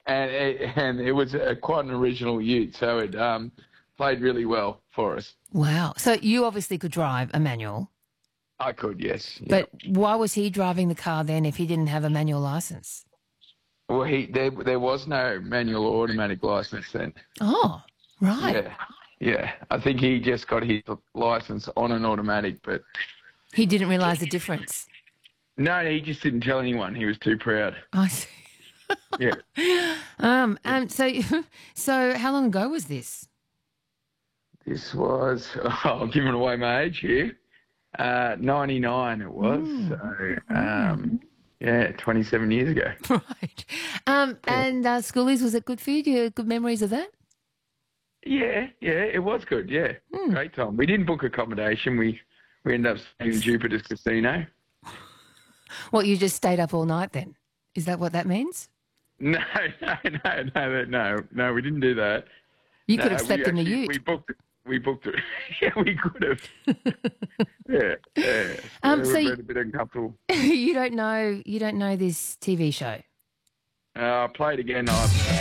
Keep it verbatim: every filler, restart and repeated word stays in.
and it, and it was a, quite an original ute, so it um, played really well for us. Wow. So you obviously could drive a manual, I could, yes. but Yep. why was he driving the car then if he didn't have a manual license? Well, he there there was no manual or automatic license then. Oh, right. Yeah, yeah. I think he just got his license on an automatic, but He didn't realise the difference. no, he just didn't tell anyone. He was too proud. I see. Yeah. Um, um, so, so how long ago was this? This was, oh, I'm giving away my age here. Uh, ninety-nine it was. Mm. So, um, yeah, twenty-seven years ago. Right. Um, and uh, schoolies, was it good for you? Do you have good memories of that? Yeah, yeah, it was good. Yeah, Mm. great time. We didn't book accommodation. We we ended up staying in Jupiter's Casino. What, you just stayed up all night then? Is that what that means? No, no, no, no, no, no. We didn't do that. You No, could have we slept in the actually- ute. We booked. We booked it. Yeah, we could have. Yeah, yeah. Um, Yeah, so we've you- been a bit uncomfortable. you don't know. You don't know this T V show. Uh, I played again. I